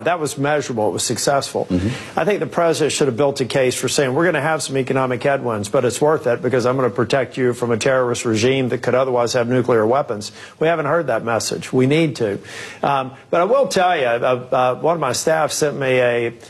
That was measurable. It was successful. I think the president should have built a case for saying, we're going to have some economic headwinds, but it's worth it because I'm going to protect you from a terrorist regime that could otherwise have nuclear weapons. We haven't heard that message. We need to. But I will tell you, one of my staff sent me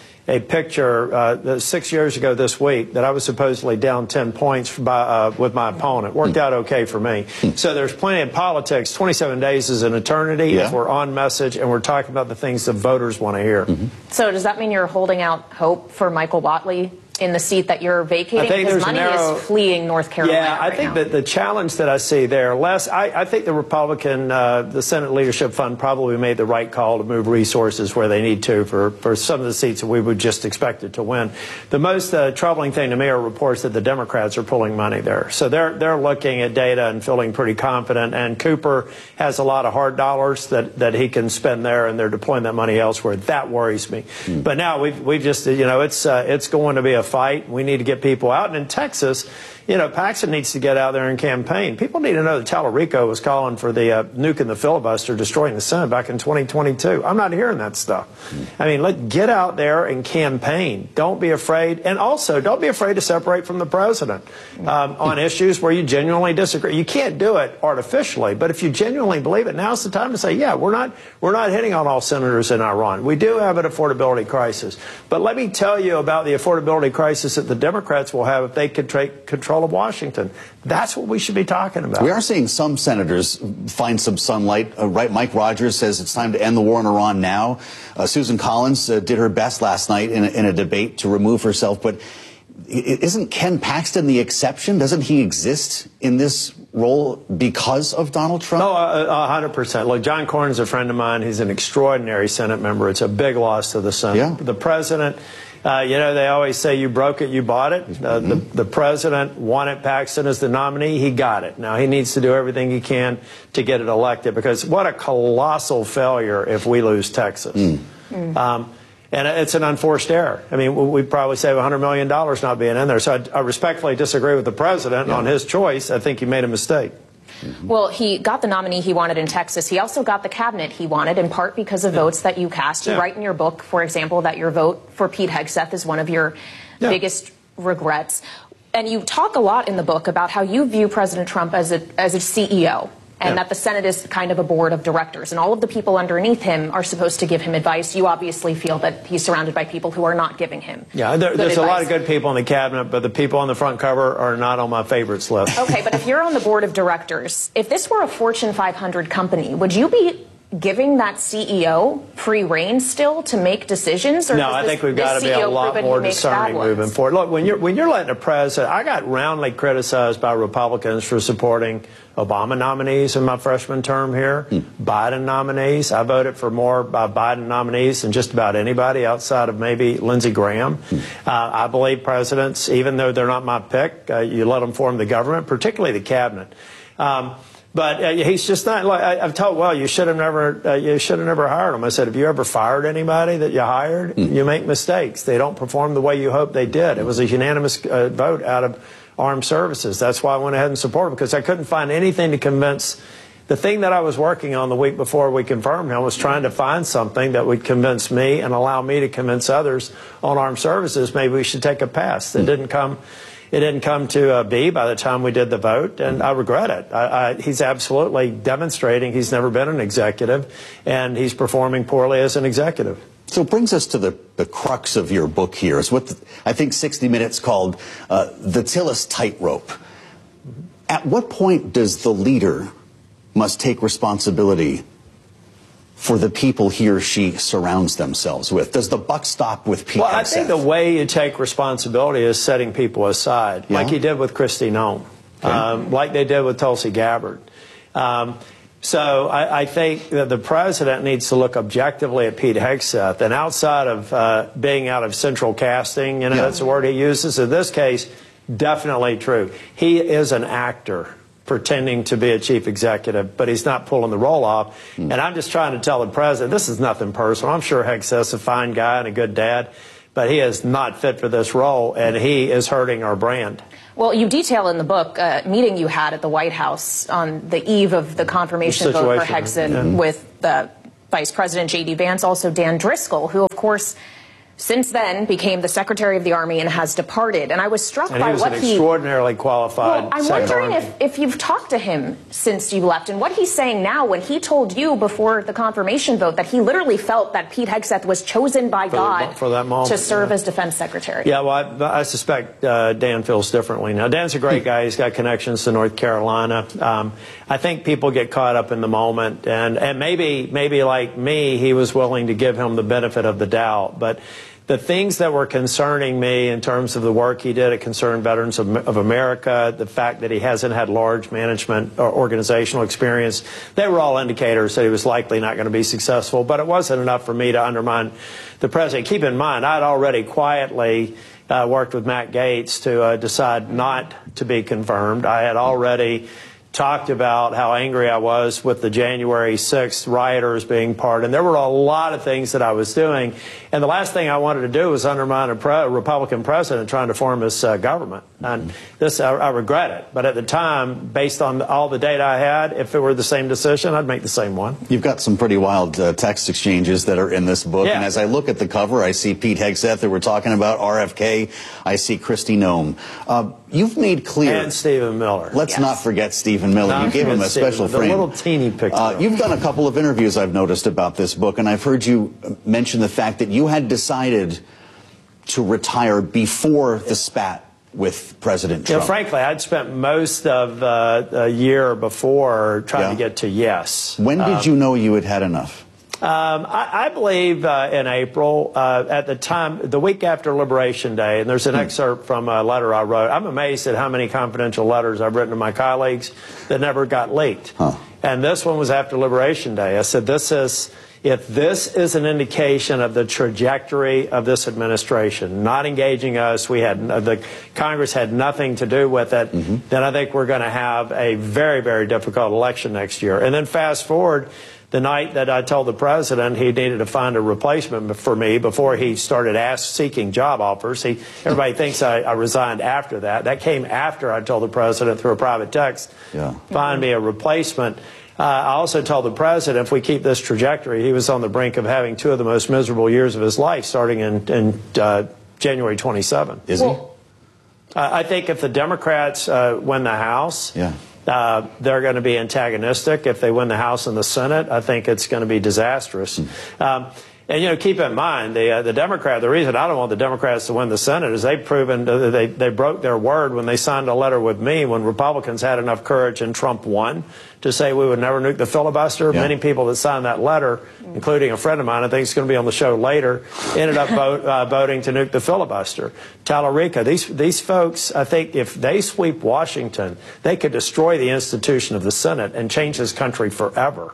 a picture 6 years ago this week that I was supposedly down 10 points with my opponent. Worked out okay for me. So there's plenty of politics. 27 days is an eternity if we're on message and we're talking about the things that voters want to hear. So does that mean you're holding out hope for Michael Whatley in the seat that you're vacating? Because money is fleeing North Carolina. Yeah, I think that the challenge that I see there, I think the Republican, the Senate Leadership Fund probably made the right call to move resources where they need to for some of the seats that we would just expect it to win. The most troubling thing to me are reports that the Democrats are pulling money there. So they're looking at data and feeling pretty confident. And Cooper has a lot of hard dollars that he can spend there, and they're deploying that money elsewhere. That worries me. But now we've just, it's going to be a fight. We need to get people out. And in Texas, Paxton needs to get out there and campaign. People need to know that Tallarico was calling for the nuke and the filibuster, destroying the Senate back in 2022. I'm not hearing that stuff. I mean, let's get out there and campaign. Don't be afraid. And also, don't be afraid to separate from the president on issues where you genuinely disagree. You can't do it artificially, but if you genuinely believe it, now's the time to say, yeah, we're not hitting on all senators in Iran. We do have an affordability crisis. But let me tell you about the affordability crisis that the Democrats will have if they could take control of Washington. That's what we should be talking about. We are seeing some senators find some sunlight. Right, Mike Rogers says it's time to end the war in Iran now. Susan Collins did her best last night in a debate to remove herself. But isn't Ken Paxton the exception? Doesn't he exist in this role because of Donald Trump? No, 100%. Look, John Cornyn is a friend of mine. He's an extraordinary Senate member. It's a big loss to the Senate. Yeah. The president... they always say you broke it, you bought it. The president wanted Paxton as the nominee. He got it. Now, he needs to do everything he can to get it elected, because what a colossal failure if we lose Texas. And it's an unforced error. I mean, we'd probably save $100 million not being in there. So I respectfully disagree with the president on his choice. I think he made a mistake. Well, he got the nominee he wanted in Texas. He also got the cabinet he wanted, in part because of votes that you cast. You write in your book, for example, that your vote for Pete Hegseth is one of your biggest regrets. And you talk a lot in the book about how you view President Trump as a CEO, and that the Senate is kind of a board of directors, and all of the people underneath him are supposed to give him advice. You obviously feel that he's surrounded by people who are not giving him there's a lot of good people in the cabinet, but the people on the front cover are not on my favorites list. Okay, but if you're on the board of directors, if this were a Fortune 500 company, would you be giving that CEO free rein still to make decisions? Or no, I think we've got to be a lot more discerning moving forward. Look, when you're letting a president, I got roundly criticized by Republicans for supporting Obama nominees in my freshman term here, Biden nominees. I voted for more Biden nominees than just about anybody outside of maybe Lindsey Graham. I believe presidents, even though they're not my pick, you let them form the government, particularly the cabinet. But he's just not. Like, I've told, well, you should have never hired him. I said, have you ever fired anybody that you hired? You make mistakes. They don't perform the way you hope they did. It was a unanimous vote out of Armed Services. That's why I went ahead and supported him, because I couldn't find anything to convince. The thing that I was working on the week before we confirmed him was trying to find something that would convince me and allow me to convince others on Armed Services maybe we should take a pass. It didn't come. It didn't come to be by the time we did the vote, and I regret it. He's absolutely demonstrating he's never been an executive, and he's performing poorly as an executive. So it brings us to the crux of your book here. It's what I think 60 Minutes called the Tillis tightrope. At what point does the leader must take responsibility for the people he or she surrounds themselves with? Does the buck stop with Pete Hegseth? Well, I think the way you take responsibility is setting people aside, like he did with Kristi Noem, like they did with Tulsi Gabbard. So I think that the president needs to look objectively at Pete Hegseth, and outside of being out of central casting, that's the word he uses. In this case, definitely true. He is an actor pretending to be a chief executive, but he's not pulling the role off. And I'm just trying to tell the president, this is nothing personal. I'm sure Hegseth's a fine guy and a good dad, but he is not fit for this role, and he is hurting our brand. Well, you detail in the book a meeting you had at the White House on the eve of the confirmation vote for Hegseth with the Vice President J.D. Vance, also Dan Driscoll, who, of course, since then became the Secretary of the Army and has departed. And I was struck by what he was an extraordinarily qualified. Well, I'm wondering if you've talked to him since you left and what he's saying now when he told you before the confirmation vote that he literally felt that Pete Hegseth was chosen by God for that moment, to serve as Defense Secretary. Yeah, well, I suspect Dan feels differently now. Dan's a great guy. He's got connections to North Carolina. I think people get caught up in the moment, and maybe like me, he was willing to give him the benefit of the doubt. But the things that were concerning me in terms of the work he did at Concerned Veterans of America, the fact that he hasn't had large management or organizational experience, they were all indicators that he was likely not going to be successful. But it wasn't enough for me to undermine the president. Keep in mind, I'd already quietly worked with Matt Gaetz to decide not to be confirmed. I had already talked about how angry I was with the January 6th rioters being part, and there were a lot of things that I was doing. And the last thing I wanted to do was undermine a Republican president trying to form his government. And this, I regret it. But at the time, based on all the data I had, if it were the same decision, I'd make the same one. You've got some pretty wild text exchanges that are in this book. Yeah. And as I look at the cover, I see Pete Hegseth that we're talking about, RFK. I see Kristi Noem. You've made clear. And Stephen Miller. Let's not forget Stephen Miller. You gave him a special frame. The little teeny picture. You've done a couple of interviews I've noticed about this book, and I've heard you mention the fact that you had decided to retire before the spat with President Trump. Frankly, I'd spent most of a year before trying to get to yes. When did you know you had had enough? I believe in April, at the time, the week after Liberation Day, and there's an excerpt from a letter I wrote. I'm amazed at how many confidential letters I've written to my colleagues that never got leaked. And this one was after Liberation Day. I said, if this is an indication of the trajectory of this administration, not engaging us, the Congress had nothing to do with it, then I think we're going to have a very, very difficult election next year. And then fast forward, the night that I told the president he needed to find a replacement for me before he started seeking job offers. Everybody thinks I resigned after that. That came after I told the president through a private text, find me a replacement. I also told the president if we keep this trajectory, he was on the brink of having two of the most miserable years of his life starting in January 27. Is he? I think if the Democrats win the House, they're going to be antagonistic. If they win the House and the Senate, I think it's going to be disastrous. And, keep in mind, the reason I don't want the Democrats to win the Senate is they've proven they broke their word when they signed a letter with me when Republicans had enough courage and Trump won to say we would never nuke the filibuster. Many people that signed that letter, including a friend of mine, I think is going to be on the show later, ended up voting to nuke the filibuster. Tallarico, these folks, I think if they sweep Washington, they could destroy the institution of the Senate and change this country forever.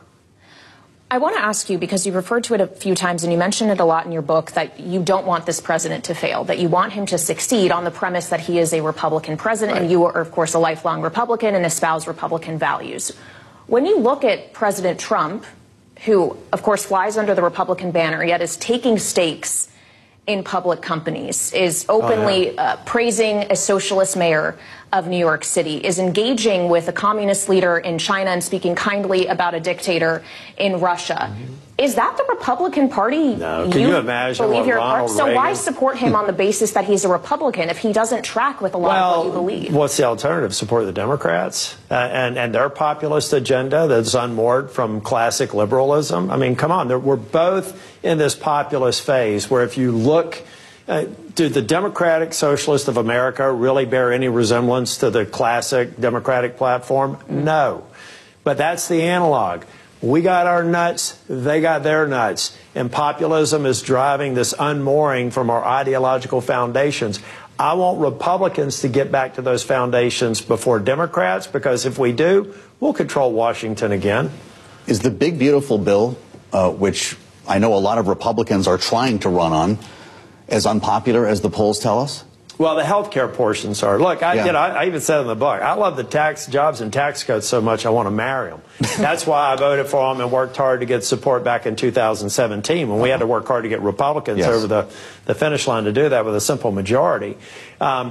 I want to ask you, because you referred to it a few times and you mentioned it a lot in your book, that you don't want this president to fail, that you want him to succeed on the premise that he is a Republican president, and you are, of course, a lifelong Republican and espouse Republican values. When you look at President Trump, who, of course, flies under the Republican banner, yet is taking stakes in public companies, is openly praising a socialist mayor of New York City, is engaging with a communist leader in China and speaking kindly about a dictator in Russia. Is that the Republican Party? No. Can you imagine what Ronald Reagan... So why support him on the basis that he's a Republican if he doesn't track with a lot of what you believe? What's the alternative? Support the Democrats and their populist agenda that's unmoored from classic liberalism? I mean, come on. We're both in this populist phase where if you look... do the Democratic Socialists of America really bear any resemblance to the classic Democratic platform? No. But that's the analog. We got our nuts, they got their nuts. And populism is driving this unmooring from our ideological foundations. I want Republicans to get back to those foundations before Democrats, because if we do, we'll control Washington again. Is the big, beautiful bill, which I know a lot of Republicans are trying to run on, as unpopular as the polls tell us? Well, the health care portions are. Look, I even said in the book, I love the jobs and tax cuts so much I want to marry them. That's why I voted for them and worked hard to get support back in 2017 when we had to work hard to get Republicans over the finish line to do that with a simple majority.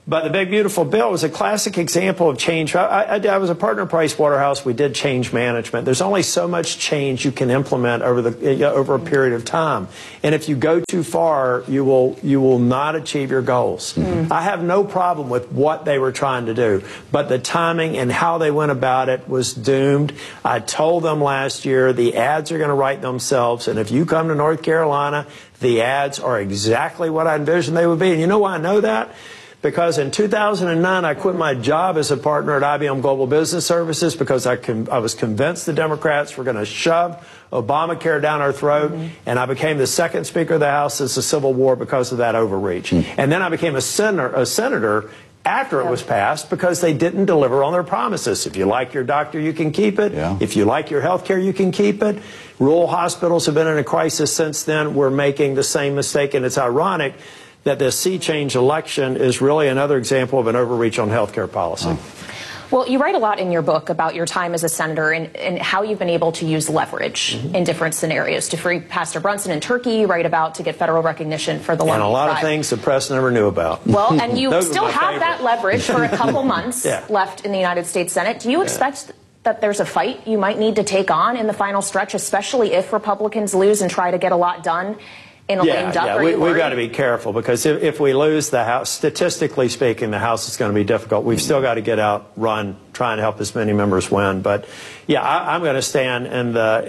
But the Big Beautiful Bill was a classic example of change. I was a partner at Price Waterhouse. We did change management. There's only so much change you can implement over a period of time. And if you go too far, you will not achieve your goals. I have no problem with what they were trying to do, but the timing and how they went about it was doomed. I told them last year the ads are going to write themselves, and if you come to North Carolina, the ads are exactly what I envisioned they would be. And you know why I know that? Because in 2009, I quit my job as a partner at IBM Global Business Services because I was convinced the Democrats were going to shove Obamacare down our throat, and I became the second Speaker of the House since the Civil War because of that overreach. And then I became a senator after it was passed because they didn't deliver on their promises. If you like your doctor, you can keep it. If you like your health care, you can keep it. Rural hospitals have been in a crisis since then. We're making the same mistake, and it's ironic that the sea change election is really another example of an overreach on health care policy. Well, you write a lot in your book about your time as a senator and how you've been able to use leverage in different scenarios. To free Pastor Brunson in Turkey, you write about to get federal recognition for the Lundy And a lot tribe. of things the press never knew about. Well, and you still have that leverage for a couple months Yeah. left in the United States Senate. Do you expect that there's a fight you might need to take on in the final stretch, especially if Republicans lose and try to get a lot done in a lame duck? We've got to be careful because if we lose the House, statistically speaking, the House is going to be difficult. We've still got to get out, run, try and help as many members win. But yeah, I'm going to stand in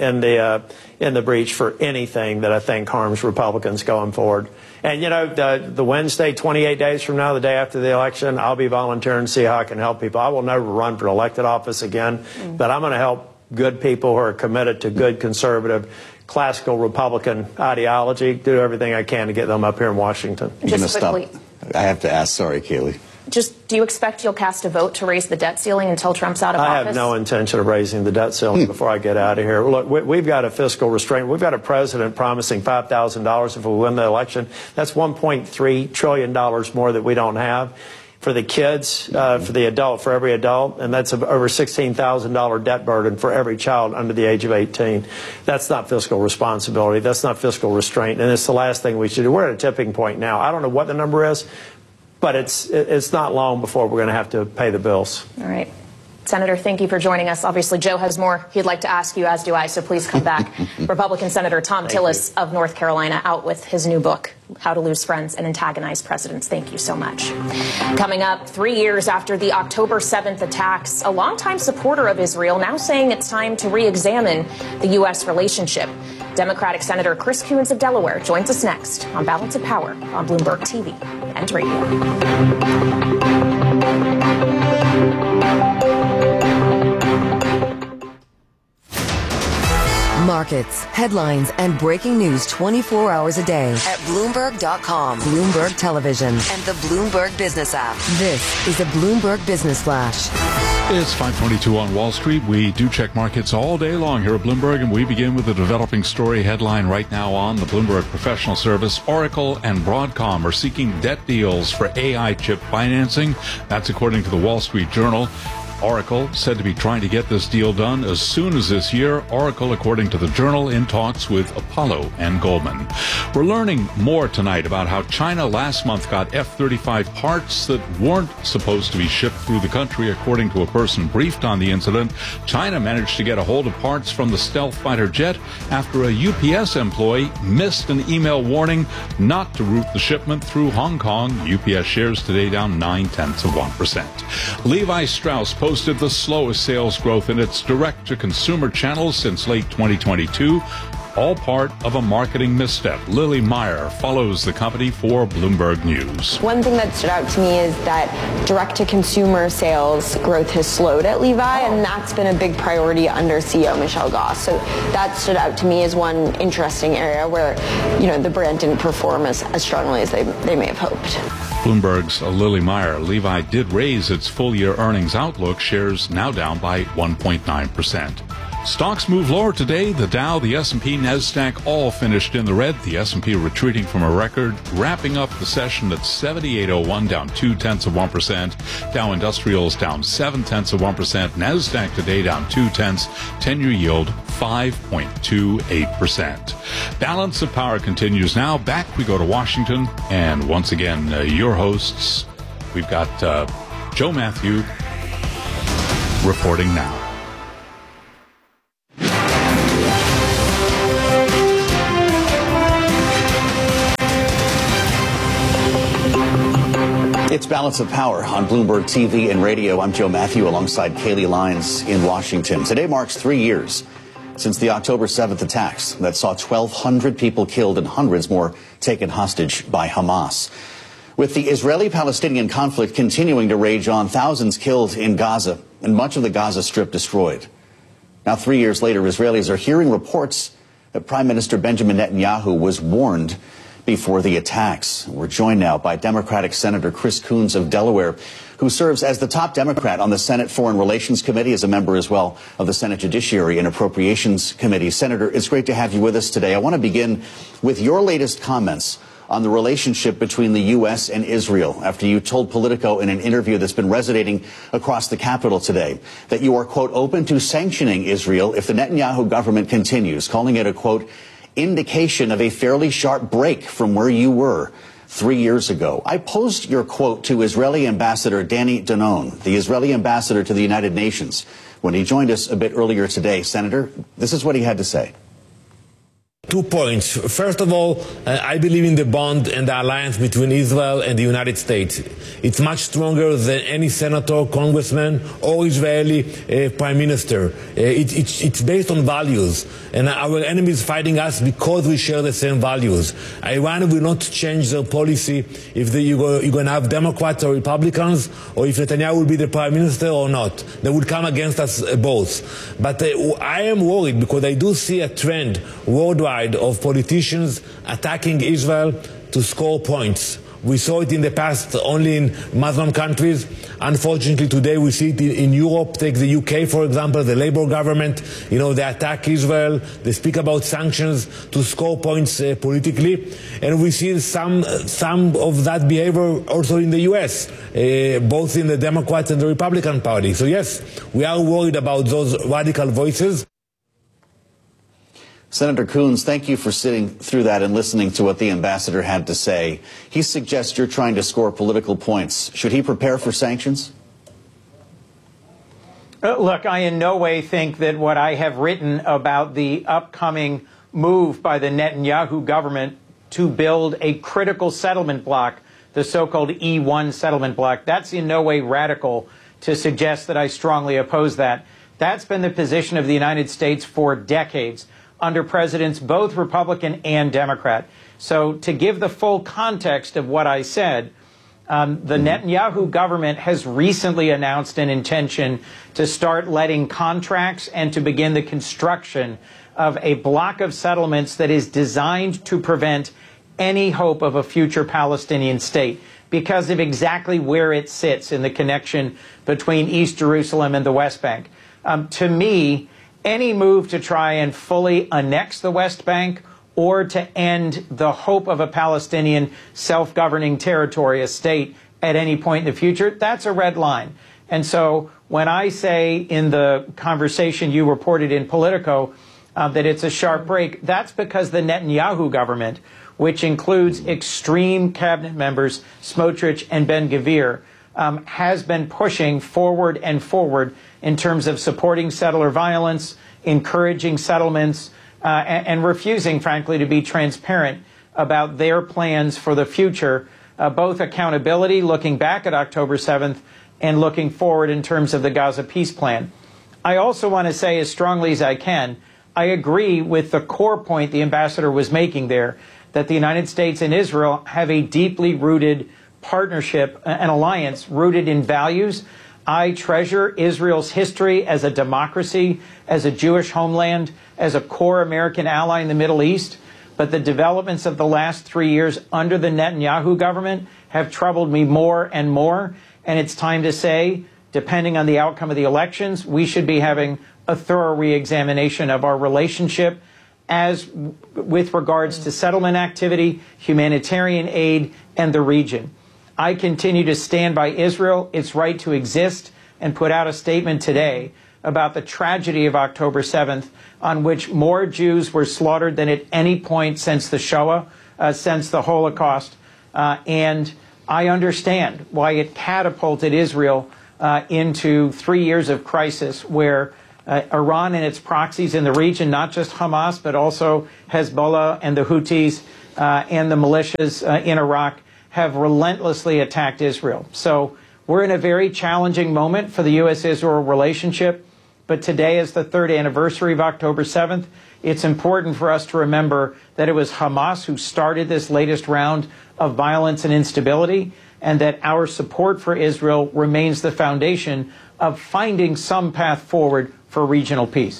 the breach for anything that I think harms Republicans going forward. And you know, the Wednesday, 28 days from now, the day after the election, I'll be volunteering to see how I can help people. I will never run for elected office again, but I'm going to help good people who are committed to good conservative classical Republican ideology, do everything I can to get them up here in Washington. Just quickly. I have to ask, sorry, Kayleigh. Just, do you expect you'll cast a vote to raise the debt ceiling until Trump's out of office? I have no intention of raising the debt ceiling before I get out of here. Look, we've got a fiscal restraint. We've got a president promising $5,000 if we win the election. That's $1.3 trillion more that we don't have. For the kids, for every adult, and that's over $16,000 debt burden for every child under the age of 18. That's not fiscal responsibility. That's not fiscal restraint, and it's the last thing we should do. We're at a tipping point now. I don't know what the number is, but it's not long before we're going to have to pay the bills. All right. Senator, thank you for joining us. Obviously, Joe has more he'd like to ask you, as do I, so please come back. Republican Senator Thom Tillis of North Carolina out with his new book, How to Lose Friends and Antagonize Presidents. Thank you so much. Coming up, 3 years after the October 7th attacks, a longtime supporter of Israel now saying it's time to re-examine the U.S. relationship. Democratic Senator Chris Coons of Delaware joins us next on Balance of Power on Bloomberg TV and Radio. Markets, headlines, and breaking news 24 hours a day at Bloomberg.com, Bloomberg Television, and the Bloomberg Business app. This is a Bloomberg Business Flash. It's 5:22 on Wall Street. We do check markets all day long here at Bloomberg, and we begin with a developing story headline right now on the Bloomberg Professional Service. Oracle and Broadcom are seeking debt deals for AI chip financing. That's according to the Wall Street Journal. Oracle said to be trying to get this deal done as soon as this year. Oracle, according to the Journal, in talks with Apollo and Goldman. We're learning more tonight about how China last month got F-35 parts that weren't supposed to be shipped through the country. According to a person briefed on the incident, China managed to get a hold of parts from the stealth fighter jet after a UPS employee missed an email warning not to route the shipment through Hong Kong. UPS shares today down 0.9%. Levi Strauss posted the slowest sales growth in its direct-to-consumer channels since late 2022, all part of a marketing misstep. Lily Meyer follows the company for Bloomberg News. One thing that stood out to me is that direct-to-consumer sales growth has slowed at Levi, and that's been a big priority under CEO Michelle Goss. So that stood out to me as one interesting area where, the brand didn't perform as strongly as they may have hoped. Bloomberg's Lily Meyer. Levi did raise its full-year earnings outlook. Shares now down by 1.9%. Stocks move lower today. The Dow, the S&P, NASDAQ all finished in the red. The S&P retreating from a record, wrapping up the session at 78.01, down 0.2%. Dow Industrials down 0.7%. NASDAQ today down 0.2. 10-year yield 5.28%. Balance of Power continues now. Back we go to Washington, and once again, your hosts, We've got Joe Matthew reporting now. It's Balance of Power on Bloomberg TV and radio. I'm Joe Matthew alongside Kaylee Lyons in Washington. Today marks 3 years since the October 7th attacks that saw 1,200 people killed and hundreds more taken hostage by Hamas. With the Israeli-Palestinian conflict continuing to rage on, thousands killed in Gaza and much of the Gaza Strip destroyed. Now, 3 years later, Israelis are hearing reports that Prime Minister Benjamin Netanyahu was warned before the attacks. We're joined now by Democratic Senator Chris Coons of Delaware, who serves as the top Democrat on the Senate Foreign Relations Committee, as a member as well of the Senate Judiciary and Appropriations Committee. Senator, it's great to have you with us today. I want to begin with your latest comments on the relationship between the U.S. and Israel after you told Politico in an interview that's been resonating across the Capitol today that you are, quote, open to sanctioning Israel if the Netanyahu government continues, calling it a, quote, indication of a fairly sharp break from where you were 3 years ago. I posed your quote to Israeli Ambassador Danny Danon, the Israeli ambassador to the United Nations, when he joined us a bit earlier today. Senator, this is what he had to say. 2 points. First of all, I believe in the bond and the alliance between Israel and the United States. It's much stronger than any senator, congressman, or Israeli prime minister. It's based on values, and our enemies fighting us because we share the same values. Iran will not change their policy if you're going to have Democrats or Republicans, or if Netanyahu will be the prime minister or not. They will come against us both. But I am worried because I do see a trend worldwide of politicians attacking Israel to score points. We saw it in the past only in Muslim countries. Unfortunately, today we see it in Europe. Take the UK, for example, the Labour government. You know, they attack Israel. They speak about sanctions to score points politically. And we see some of that behavior also in the US, both in the Democrats and the Republican Party. So yes, we are worried about those radical voices. Senator Coons, thank you for sitting through that and listening to what the ambassador had to say. He suggests you're trying to score political points. Should he prepare for sanctions? Look, I in no way think that what I have written about the upcoming move by the Netanyahu government to build a critical settlement block, the so-called E1 settlement block, that's in no way radical to suggest that I strongly oppose that. That's been the position of the United States for decades, under presidents both Republican and Democrat. So to give the full context of what I said, the Netanyahu government has recently announced an intention to start letting contracts and to begin the construction of a block of settlements that is designed to prevent any hope of a future Palestinian state because of exactly where it sits in the connection between East Jerusalem and the West Bank. To me, any move to try and fully annex the West Bank or to end the hope of a Palestinian self-governing territory, a state, at any point in the future, that's a red line. And so when I say in the conversation you reported in Politico that it's a sharp break, that's because the Netanyahu government, which includes extreme cabinet members, Smotrich and Ben-Gvir, has been pushing forward and forward in terms of supporting settler violence, encouraging settlements, and refusing, frankly, to be transparent about their plans for the future, both accountability, looking back at October 7th, and looking forward in terms of the Gaza peace plan. I also want to say as strongly as I can, I agree with the core point the ambassador was making there, that the United States and Israel have a deeply rooted partnership, an alliance rooted in values. I treasure Israel's history as a democracy, as a Jewish homeland, as a core American ally in the Middle East. But the developments of the last 3 years under the Netanyahu government have troubled me more and more. And it's time to say, depending on the outcome of the elections, we should be having a thorough re-examination of our relationship as with regards to settlement activity, humanitarian aid, and the region. I continue to stand by Israel, its right to exist, and put out a statement today about the tragedy of October 7th, on which more Jews were slaughtered than at any point since the Shoah, since the Holocaust, and I understand why it catapulted Israel into 3 years of crisis where Iran and its proxies in the region, not just Hamas, but also Hezbollah and the Houthis and the militias in Iraq, have relentlessly attacked Israel. So we're in a very challenging moment for the U.S.-Israel relationship. But today is the third anniversary of October 7th. It's important for us to remember that it was Hamas who started this latest round of violence and instability, and that our support for Israel remains the foundation of finding some path forward for regional peace.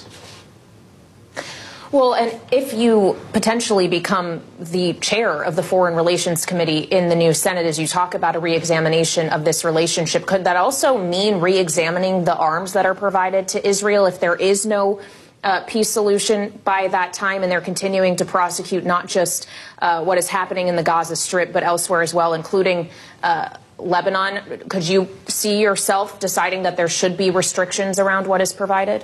Well, and if you potentially become the chair of the Foreign Relations Committee in the new Senate, as you talk about a reexamination of this relationship, could that also mean reexamining the arms that are provided to Israel if there is no peace solution by that time, and they're continuing to prosecute not just what is happening in the Gaza Strip, but elsewhere as well, including Lebanon? Could you see yourself deciding that there should be restrictions around what is provided?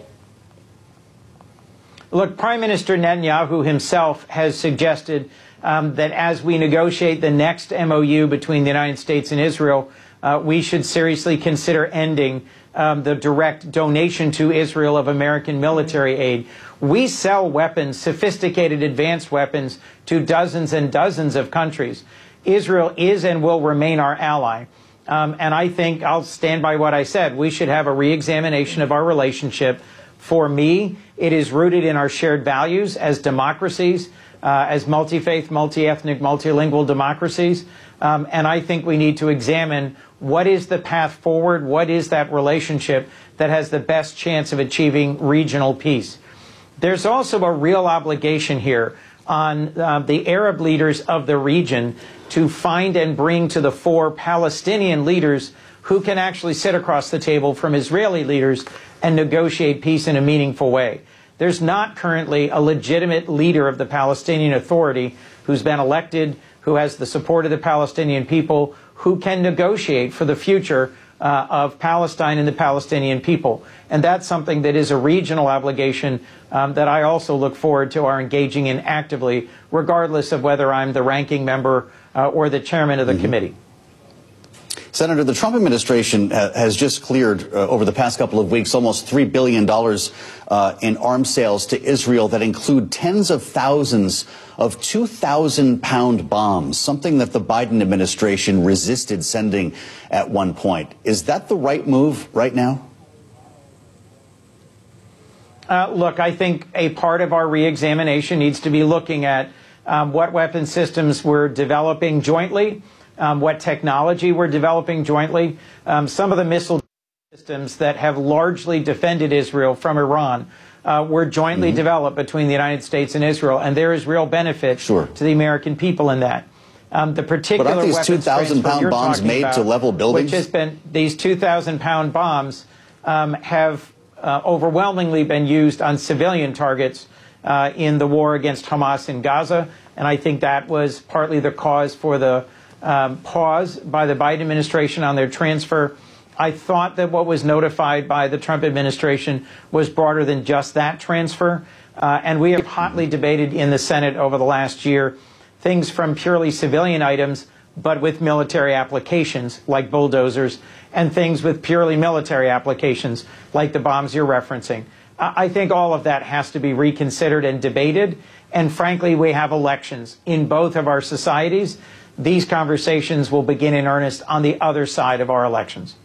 Look, Prime Minister Netanyahu himself has suggested that as we negotiate the next MOU between the United States and Israel, we should seriously consider ending the direct donation to Israel of American military aid. We sell weapons, sophisticated advanced weapons, to dozens and dozens of countries. Israel is and will remain our ally. And I think I'll stand by what I said. We should have a reexamination of our relationship. For me, it is rooted in our shared values as democracies, as multi-faith, multi-ethnic, multilingual democracies. And I think we need to examine what is the path forward, what is that relationship that has the best chance of achieving regional peace. There's also a real obligation here on the Arab leaders of the region to find and bring to the fore Palestinian leaders who can actually sit across the table from Israeli leaders and negotiate peace in a meaningful way. There's not currently a legitimate leader of the Palestinian Authority who's been elected, who has the support of the Palestinian people, who can negotiate for the future of Palestine and the Palestinian people. And that's something that is a regional obligation that I also look forward to our engaging in actively, regardless of whether I'm the ranking member or the chairman of the committee. Senator, the Trump administration has just cleared over the past couple of weeks almost $3 billion in arms sales to Israel that include tens of thousands of 2,000-pound bombs, something that the Biden administration resisted sending at one point. Is that the right move right now? Look, I think a part of our reexamination needs to be looking at what weapon systems we're developing jointly, what technology we're developing jointly. Some of the missile systems that have largely defended Israel from Iran were jointly developed between the United States and Israel, and there is real benefit to the American people in that. The particular but aren't these 2,000-pound bombs made to level buildings? Which has been, these 2,000-pound bombs have overwhelmingly been used on civilian targets in the war against Hamas in Gaza, and I think that was partly the cause for the pause by the Biden administration on their transfer. I thought that what was notified by the Trump administration was broader than just that transfer. And we have hotly debated in the Senate over the last year things from purely civilian items, but with military applications like bulldozers, and things with purely military applications like the bombs you're referencing. I think all of that has to be reconsidered and debated. And frankly, we have elections in both of our societies. These conversations will begin in earnest on the other side of our elections.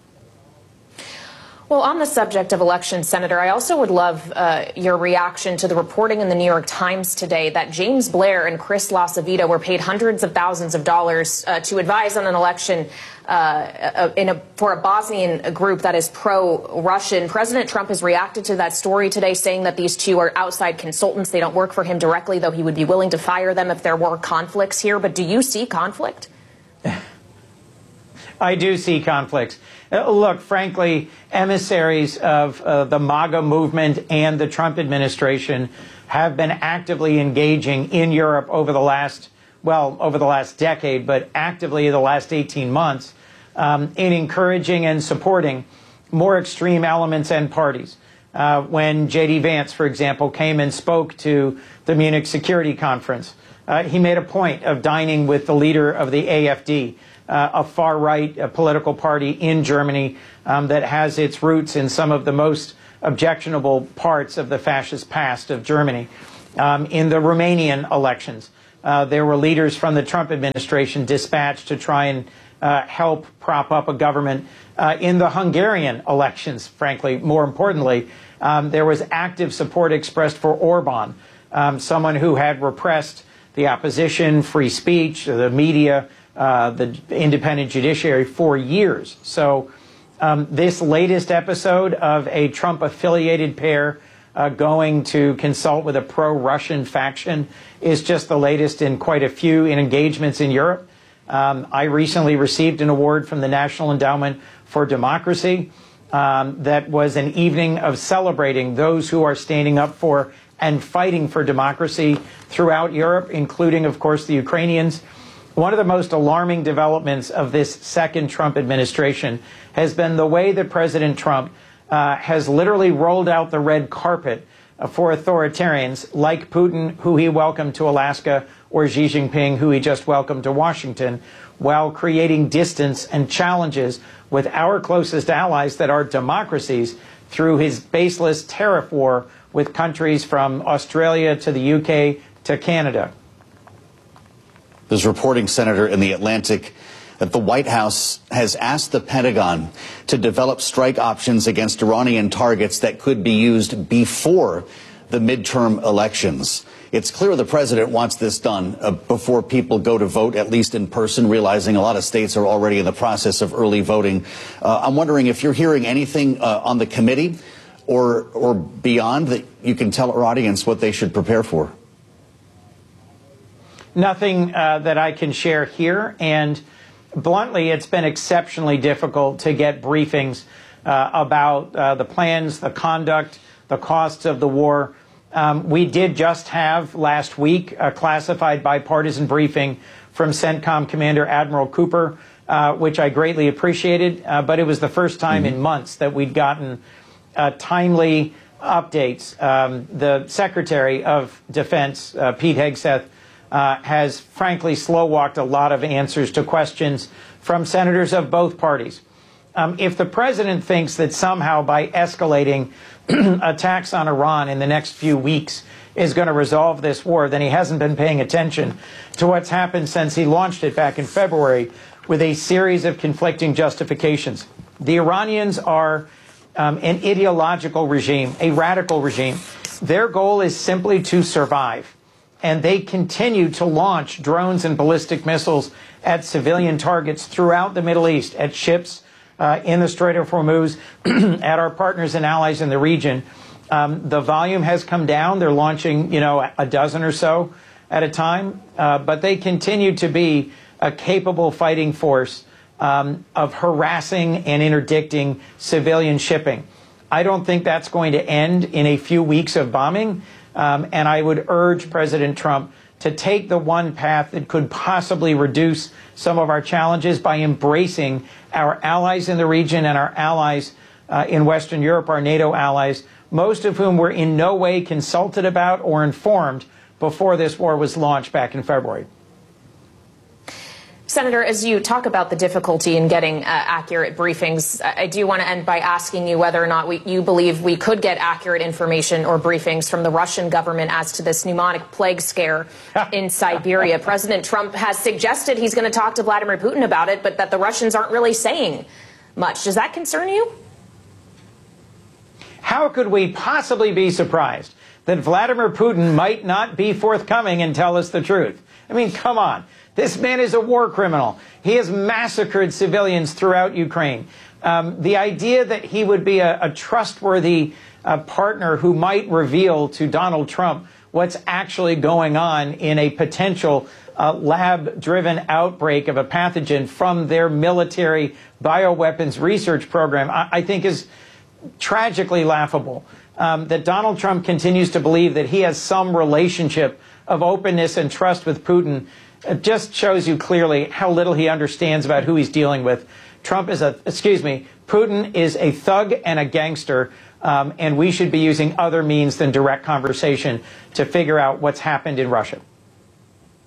Well, on the subject of elections, Senator, I also would love your reaction to the reporting in the New York Times today that James Blair and Chris LaCivita were paid hundreds of thousands of dollars to advise on an election for a Bosnian group that is pro-Russian. President Trump has reacted to that story today, saying that these two are outside consultants. They don't work for him directly, though he would be willing to fire them if there were conflicts here. But do you see conflict? I do see conflicts. Look, frankly, emissaries of the MAGA movement and the Trump administration have been actively engaging in Europe over the last decade, but actively the last 18 months in encouraging and supporting more extreme elements and parties. When J.D. Vance, for example, came and spoke to the Munich Security Conference, he made a point of dining with the leader of the AfD, a far-right political party in Germany that has its roots in some of the most objectionable parts of the fascist past of Germany. In the Romanian elections, there were leaders from the Trump administration dispatched to try and help prop up a government. In the Hungarian elections, frankly, more importantly, there was active support expressed for Orban, someone who had repressed the opposition, free speech, the media, the independent judiciary for years. So this latest episode of a Trump-affiliated pair going to consult with a pro-Russian faction is just the latest in quite a few engagements in Europe. I recently received an award from the National Endowment for Democracy that was an evening of celebrating those who are standing up for and fighting for democracy throughout Europe, including, of course, the Ukrainians. One of the most alarming developments of this second Trump administration has been the way that President Trump has literally rolled out the red carpet for authoritarians like Putin, who he welcomed to Alaska, or Xi Jinping, who he just welcomed to Washington, while creating distance and challenges with our closest allies that are democracies through his baseless tariff war with countries from Australia to the UK to Canada. There's reporting, Senator, in The Atlantic that the White House has asked the Pentagon to develop strike options against Iranian targets that could be used before the midterm elections. It's clear the president wants this done before people go to vote, at least in person, realizing a lot of states are already in the process of early voting. I'm wondering if you're hearing anything on the committee or beyond that you can tell our audience what they should prepare for. Nothing that I can share here. And bluntly, it's been exceptionally difficult to get briefings about the plans, the conduct, the costs of the war. We did just have last week a classified bipartisan briefing from CENTCOM Commander Admiral Cooper, which I greatly appreciated. But it was the first time in months that we'd gotten timely updates. The Secretary of Defense, Pete Hegseth, has frankly slow-walked a lot of answers to questions from senators of both parties. If the president thinks that somehow by escalating attacks on Iran in the next few weeks is going to resolve this war, then he hasn't been paying attention to what's happened since he launched it back in February with a series of conflicting justifications. The Iranians are an ideological regime, a radical regime. Their goal is simply to survive. And they continue to launch drones and ballistic missiles at civilian targets throughout the Middle East, at ships in the Strait of Hormuz, at our partners and allies in the region. The volume has come down. They're launching, a dozen or so at a time. But they continue to be a capable fighting force of harassing and interdicting civilian shipping. I don't think that's going to end in a few weeks of bombing. And I would urge President Trump to take the one path that could possibly reduce some of our challenges by embracing our allies in the region and our allies in Western Europe, our NATO allies, most of whom were in no way consulted about or informed before this war was launched back in February. Senator, as you talk about the difficulty in getting accurate briefings, I do want to end by asking you whether or not you believe we could get accurate information or briefings from the Russian government as to this pneumonic plague scare in Siberia. President Trump has suggested he's going to talk to Vladimir Putin about it, but that the Russians aren't really saying much. Does that concern you? How could we possibly be surprised that Vladimir Putin might not be forthcoming and tell us the truth? I mean, come on. This man is a war criminal. He has massacred civilians throughout Ukraine. The idea that he would be a trustworthy partner who might reveal to Donald Trump what's actually going on in a potential lab-driven outbreak of a pathogen from their military bioweapons research program, I think is tragically laughable. That Donald Trump continues to believe that he has some relationship of openness and trust with Putin. It just shows you clearly how little he understands about who he's dealing with. Putin is a thug and a gangster, and we should be using other means than direct conversation to figure out what's happened in Russia.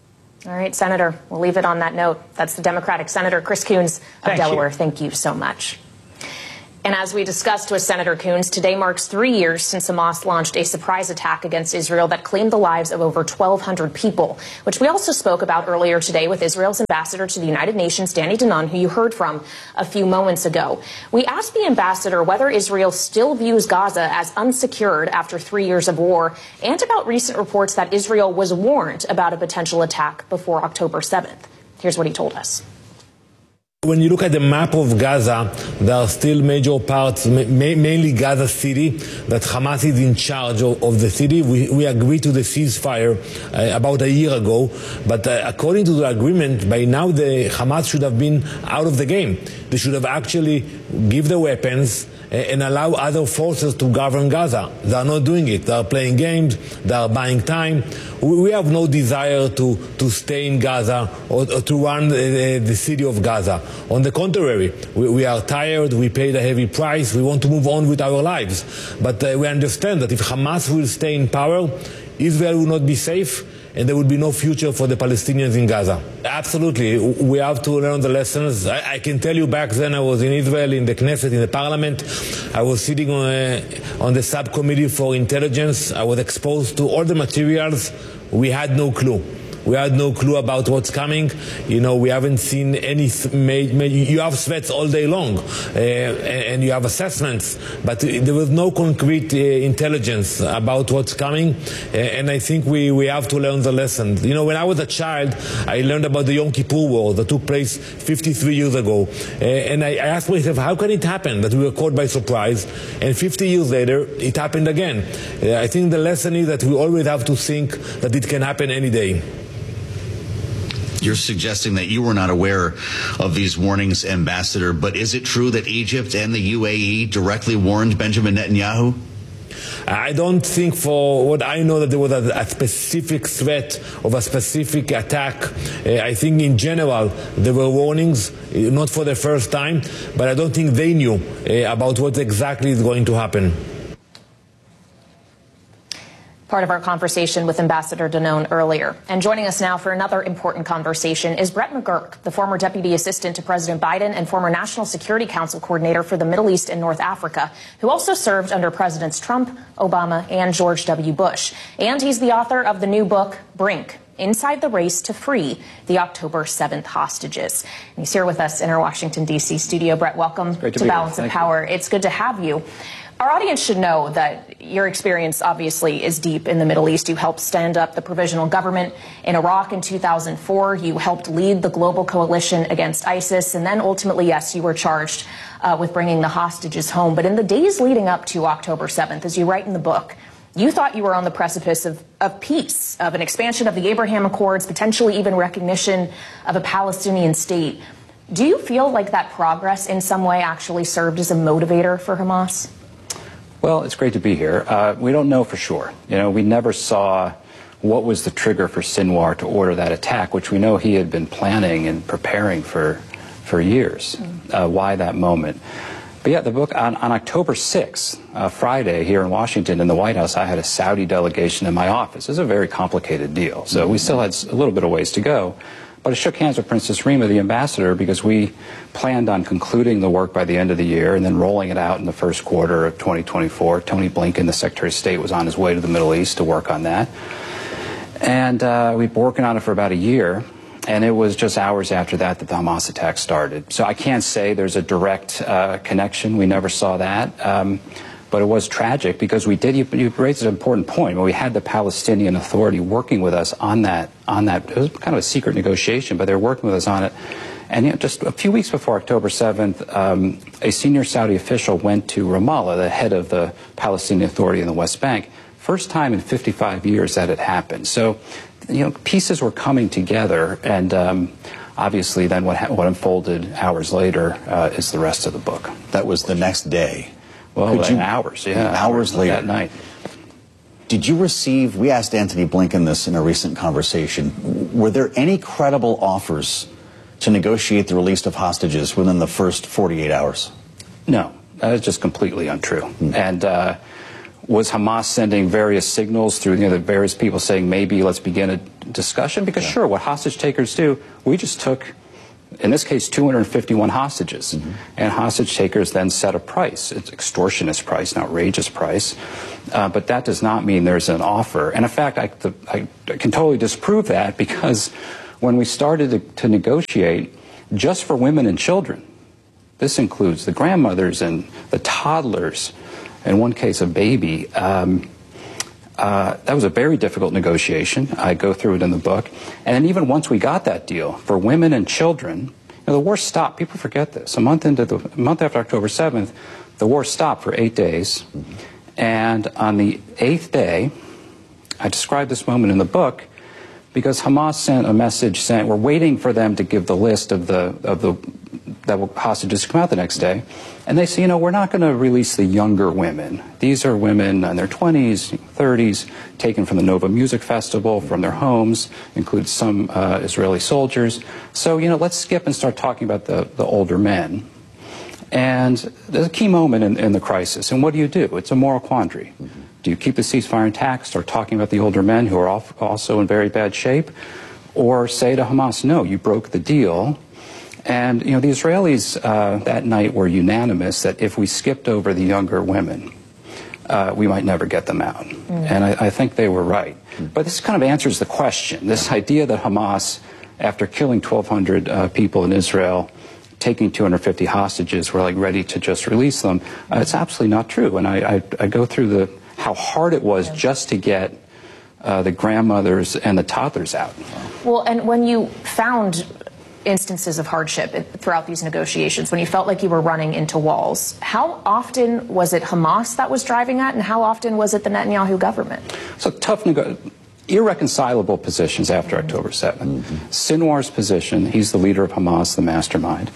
All right, Senator, we'll leave it on that note. That's the Democratic Senator Chris Coons of Delaware. Thank you so much. And as we discussed with Senator Coons, today marks 3 years since Hamas launched a surprise attack against Israel that claimed the lives of over 1,200 people, which we also spoke about earlier today with Israel's ambassador to the United Nations, Danny Danon, who you heard from a few moments ago. We asked the ambassador whether Israel still views Gaza as unsecured after 3 years of war, and about recent reports that Israel was warned about a potential attack before October 7th. Here's what he told us. When you look at the map of Gaza, there are still major parts, mainly Gaza City, that Hamas is in charge of the city. We agreed to the ceasefire about a year ago, but according to the agreement, by now the Hamas should have been out of the game. They should have actually give the weapons and allow other forces to govern Gaza. They are not doing it. They are playing games. They are buying time. We have no desire to stay in Gaza or to run the city of Gaza. On the contrary, we are tired. We paid a heavy price. We want to move on with our lives. But we understand that if Hamas will stay in power, Israel will not be safe, and there will be no future for the Palestinians in Gaza. Absolutely, we have to learn the lessons. I can tell you back then I was in Israel, in the Knesset, in the parliament. I was sitting on the subcommittee for intelligence. I was exposed to all the materials. We had no clue. We had no clue about what's coming. You know, we haven't seen any, you have threats all day long, and you have assessments, but there was no concrete intelligence about what's coming, and I think we have to learn the lesson. You know, when I was a child, I learned about the Yom Kippur War that took place 53 years ago, and I asked myself, how can it happen that we were caught by surprise, and 50 years later, it happened again? I think the lesson is that we always have to think that it can happen any day. You're suggesting that you were not aware of these warnings, Ambassador, but is it true that Egypt and the UAE directly warned Benjamin Netanyahu? I don't think, for what I know, that there was a specific threat of a specific attack. I think in general there were warnings, not for the first time, but I don't think they knew about what exactly is going to happen. Part of our conversation with Ambassador Danon earlier. And joining us now for another important conversation is Brett McGurk, the former Deputy Assistant to President Biden and former National Security Council Coordinator for the Middle East and North Africa, who also served under Presidents Trump, Obama, and George W. Bush. And he's the author of the new book, Brink: Inside the Race to Free the October 7th Hostages. And he's here with us in our Washington, D.C. studio. Brett, welcome to Balance of Power. It's good to have you. Our audience should know that your experience obviously is deep in the Middle East. You helped stand up the provisional government in Iraq in 2004. You helped lead the global coalition against ISIS. And then ultimately, yes, you were charged with bringing the hostages home. But in the days leading up to October 7th, as you write in the book, you thought you were on the precipice of peace, of an expansion of the Abraham Accords, potentially even recognition of a Palestinian state. Do you feel like that progress in some way actually served as a motivator for Hamas? Well, it's great to be here. We don't know for sure. You know, we never saw what was the trigger for Sinwar to order that attack, which we know he had been planning and preparing for years. Why that moment? But yeah, the book on October 6th, Friday, here in Washington in the White House, I had a Saudi delegation in my office. It was a very complicated deal, so we still had a little bit of ways to go. But I shook hands with Princess Rima, the ambassador, because we planned on concluding the work by the end of the year and then rolling it out in the first quarter of 2024. Tony Blinken, the Secretary of State, was on his way to the Middle East to work on that. And we've been working on it for about a year. And it was just hours after that that the Hamas attack started. So I can't say there's a direct connection. We never saw that. But it was tragic because we did, you raised an important point. When we had the Palestinian Authority working with us on that, it was kind of a secret negotiation, but they were working with us on it. And you know, just a few weeks before October 7th, a senior Saudi official went to Ramallah, the head of the Palestinian Authority in the West Bank. First time in 55 years that had happened. So, you know, pieces were coming together, and obviously then what unfolded hours later is the rest of the book. That was the next day. Well, hours, yeah. Hours later. That night. Did you receive, we asked Antony Blinken this in a recent conversation, were there any credible offers to negotiate the release of hostages within the first 48 hours? No, that is just completely untrue. And Was Hamas sending various signals through the various people saying maybe let's begin a discussion? Because sure, what hostage takers do, we just took, in this case, 251 hostages. And hostage takers then set a price. It's extortionist price, an outrageous price. But that does not mean there's an offer. And in fact, I can totally disprove that, because when we started to negotiate just for women and children, this includes the grandmothers and the toddlers, in one case a baby, that was a very difficult negotiation. I go through it in the book. And then even once we got that deal, for women and children, the war stopped. People forget this. A month after October 7th, the war stopped for 8 days. And on the 8th day, I describe this moment in the book, because Hamas sent a message saying we're waiting for them to give the list of the hostages to come out the next day. And they say, we're not going to release the younger women. These are women in their 20s, 30s, taken from the Nova Music Festival, from their homes, includes some Israeli soldiers. So, let's skip and start talking about the older men. And there's a key moment in the crisis. And what do? It's a moral quandary. Do you keep the ceasefire intact, start talking about the older men who are also in very bad shape? Or say to Hamas, no, you broke the deal. And, the Israelis that night were unanimous that if we skipped over the younger women, we might never get them out. And I think they were right. But this kind of answers the question. This idea that Hamas, after killing 1,200 people in Israel, taking 250 hostages, were ready to just release them, it's absolutely not true. And I go through how hard it was just to get the grandmothers and the toddlers out. Well, and when you found instances of hardship throughout these negotiations, when you felt like you were running into walls, how often was it Hamas that was driving that, and how often was it the Netanyahu government? So tough, irreconcilable positions after October 7th. Sinwar's position, he's the leader of Hamas, the mastermind,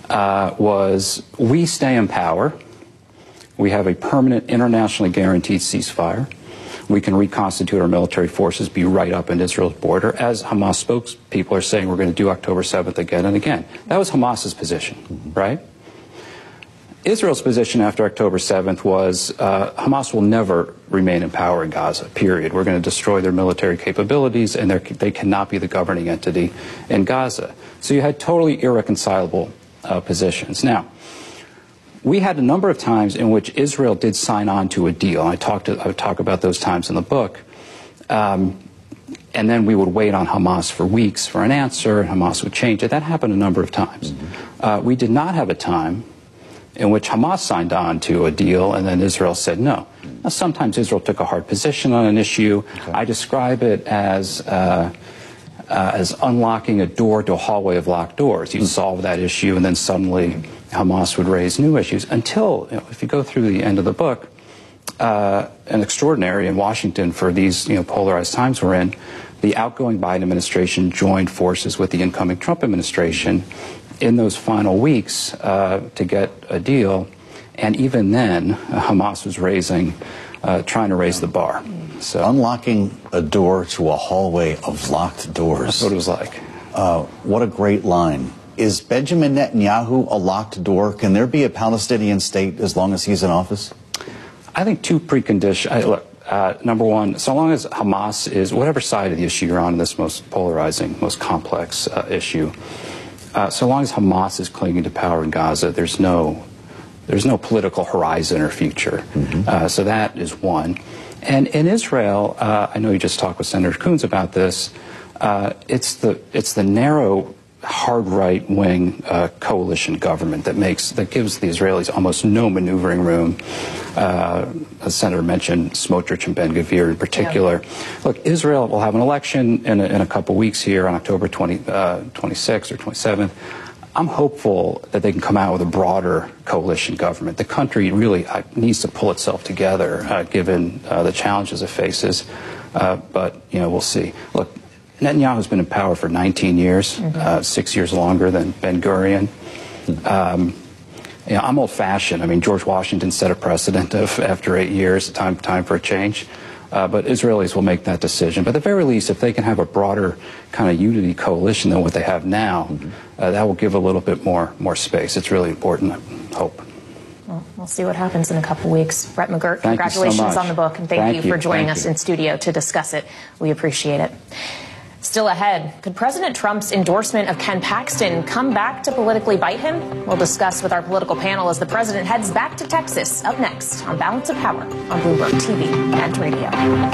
was we stay in power, we have a permanent internationally guaranteed ceasefire, we can reconstitute our military forces, be right up in Israel's border, as Hamas spokespeople are saying we're going to do October 7th again and again. That was Hamas's position, right? Israel's position after October 7th was Hamas will never remain in power in Gaza, period. We're going to destroy their military capabilities, and they cannot be the governing entity in Gaza. So you had totally irreconcilable positions. Now, we had a number of times in which Israel did sign on to a deal. I talk about those times in the book. And then we would wait on Hamas for weeks for an answer, and Hamas would change it. That happened a number of times. We did not have a time in which Hamas signed on to a deal and then Israel said no. Now, sometimes Israel took a hard position on an issue. Okay. I describe it as unlocking a door to a hallway of locked doors. You'd solve that issue, and then suddenly Hamas would raise new issues until, if you go through the end of the book, an extraordinary in Washington for these polarized times we're in, the outgoing Biden administration joined forces with the incoming Trump administration in those final weeks to get a deal. And even then, Hamas was trying to raise the bar. So, unlocking a door to a hallway of locked doors. That's what it was like. What a great line. Is Benjamin Netanyahu a locked door? Can there be a Palestinian state as long as he's in office? I think two preconditions. Look, number one, so long as Hamas is, whatever side of the issue you're on in this most polarizing, most complex issue, so long as Hamas is clinging to power in Gaza, there's no political horizon or future. So that is one. And in Israel, I know you just talked with Senator Coons about this. It's the narrow, hard right-wing coalition government that gives the Israelis almost no maneuvering room. As Senator mentioned, Smotrich and Ben-Gvir in particular. Yeah. Look, Israel will have an election in a couple weeks here on October 26th or 27th. I'm hopeful that they can come out with a broader coalition government. The country really needs to pull itself together, given the challenges it faces. But, we'll see. Look, Netanyahu's been in power for 19 years, 6 years longer than Ben-Gurion. I'm old-fashioned. I mean, George Washington set a precedent of after 8 years, time for a change. But Israelis will make that decision. But at the very least, if they can have a broader kind of unity coalition than what they have now, that will give a little bit more space. It's really important, I hope. Well, we'll see what happens in a couple weeks. Brett McGirt, Thank you so congratulations much. on the book, and thank you for joining us in studio to discuss it. We appreciate it. Still ahead, could President Trump's endorsement of Ken Paxton come back to politically bite him? We'll discuss with our political panel as the president heads back to Texas. Up next on Balance of Power on Bloomberg TV and Radio.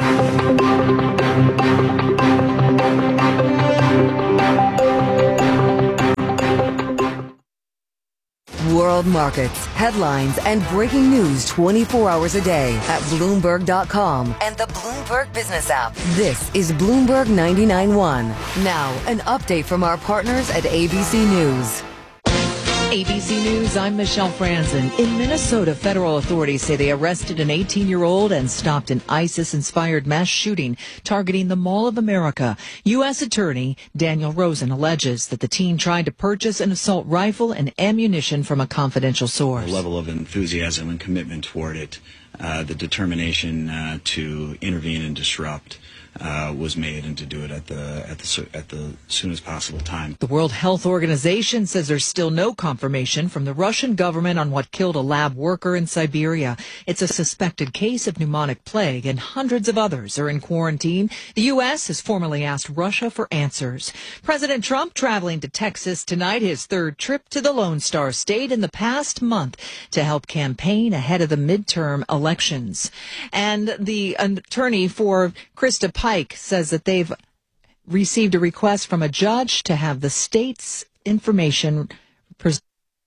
World markets, headlines, and breaking news 24 hours a day at Bloomberg.com and the Bloomberg Business app. This is Bloomberg 99.1. Now, an update from our partners at ABC News. ABC News, I'm Michelle Franzen. In Minnesota, federal authorities say they arrested an 18-year-old and stopped an ISIS-inspired mass shooting targeting the Mall of America. U.S. Attorney Daniel Rosen alleges that the teen tried to purchase an assault rifle and ammunition from a confidential source. The level of enthusiasm and commitment toward it, the determination to intervene and disrupt was made, and to do it at the soonest possible time. The World Health Organization says there's still no confirmation from the Russian government on what killed a lab worker in Siberia. It's a suspected case of pneumonic plague, and hundreds of others are in quarantine. The U.S. has formally asked Russia for answers. President Trump traveling to Texas tonight, his third trip to the Lone Star State in the past month to help campaign ahead of the midterm elections. And the attorney for Krista Pike says that they've received a request from a judge to have the state's information presented.